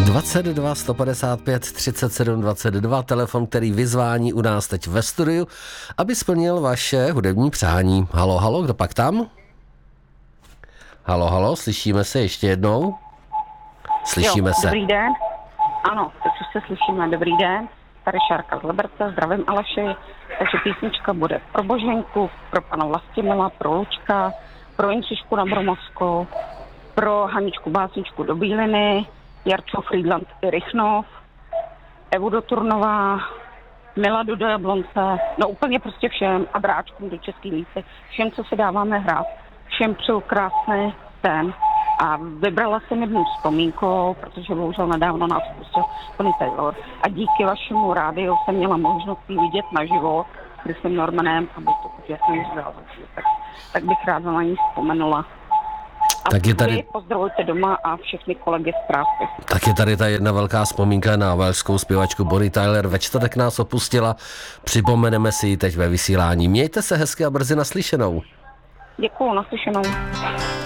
22 155 37 22, telefon, který vyzvání u nás teď ve studiu, aby splnil vaše hudební přání. Halo, halo, kdo pak tam? Halo, halo, slyšíme se ještě jednou? Slyšíme se. Dobrý den. Ano, teď už se slyšíme. Dobrý den. Tady Šárka z Liberce, zdravím Aleši. Takže písnička bude pro Boženku, pro pana Vlastimila, pro Lučka, pro Jindřišku Nabromovskou, pro Haničku Básničku do Bíliny, Jarču Friedland i Rychnov, Evu do Turnová, Miladu do Jablonce, no úplně prostě všem a Bráčkům do Český Lípy, všem, co se dáváme hrát, všem přeju krásný den. A vybrala jsem jednu vzpomínkou, protože bohužel nedávno nás pustil Tony Taylor. A díky vašemu rádiu jsem měla možnost ji vidět naživo, když jsem Normanem a byl to úžasný zážitek. Tak bych ráda na ní vzpomenula. A tak je tady... pozdravujte doma a všechny kolegy z práce. Tak je tady ta jedna velká vzpomínka na waleskou zpěvačku Bonnie Tyler. Ve čtvrtek nás opustila, připomeneme si ji teď ve vysílání. Mějte se hezky a brzy naslyšenou. Děkuju, naslyšenou.